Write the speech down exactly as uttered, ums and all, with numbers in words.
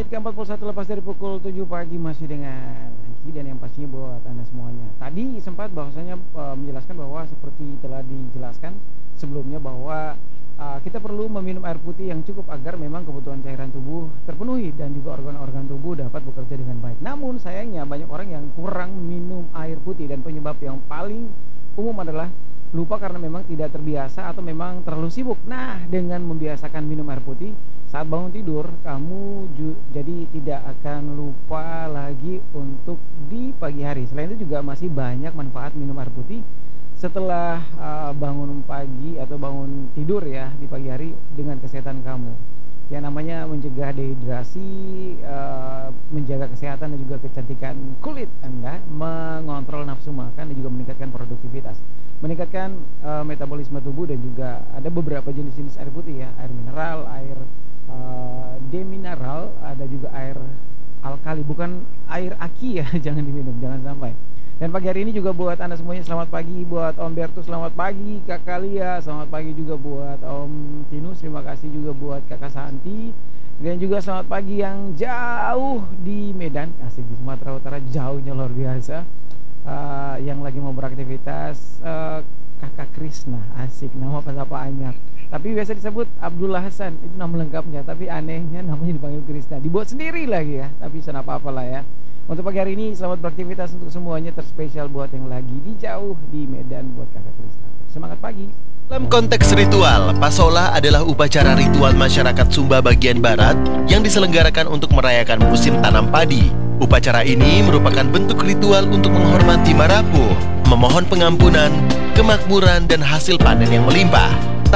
Menit ke empat puluh satu lepas dari pukul tujuh pagi masih dengan Angki dan yang pastinya buat Anda semuanya. Tadi sempat bahwasanya uh, menjelaskan bahwa seperti telah dijelaskan sebelumnya bahwa uh, kita perlu meminum air putih yang cukup agar memang kebutuhan cairan tubuh terpenuhi dan juga organ-organ tubuh dapat bekerja dengan baik. Namun sayangnya banyak orang yang kurang minum air putih dan penyebab yang paling umum adalah lupa karena memang tidak terbiasa atau memang terlalu sibuk. Nah, dengan membiasakan minum air putih saat bangun tidur, kamu ju- jadi tidak akan lupa lagi untuk di pagi hari. Selain itu juga masih banyak manfaat minum air putih setelah uh, bangun pagi atau bangun tidur ya di pagi hari dengan kesehatan kamu. Yang namanya mencegah dehidrasi, uh, menjaga kesehatan dan juga kecantikan kulit Anda, mengontrol nafsu makan dan juga meningkatkan produktivitas, meningkatkan uh, metabolisme tubuh dan juga ada beberapa jenis-jenis air putih ya, air mineral, air Uh, demineral, ada juga air alkali, bukan air aki ya, jangan diminum, jangan sampai. Dan pagi hari ini juga buat Anda semuanya selamat pagi, buat Om Bertus selamat pagi, Kakak Lia selamat pagi juga buat Om Tinus, terima kasih juga buat Kakak Santi, dan juga selamat pagi yang jauh di Medan, asik di Sumatera Utara, jauhnya luar biasa. Uh, yang lagi mau beraktivitas, uh, Kakak Krisna, asik nama pasapaannya. Tapi biasa disebut Abdullah Hasan, itu nama lengkapnya. Tapi anehnya namanya dipanggil Krisna, dibuat sendiri lagi ya. Tapi sana apa-apa lah ya. Untuk pagi hari ini selamat beraktivitas untuk semuanya, terspesial buat yang lagi di jauh di Medan buat Kakak Krisna. Semangat pagi. Dalam konteks ritual, Pasola adalah upacara ritual masyarakat Sumba bagian barat yang diselenggarakan untuk merayakan musim tanam padi. Upacara ini merupakan bentuk ritual untuk menghormati Marapu, memohon pengampunan, kemakmuran, dan hasil panen yang melimpah.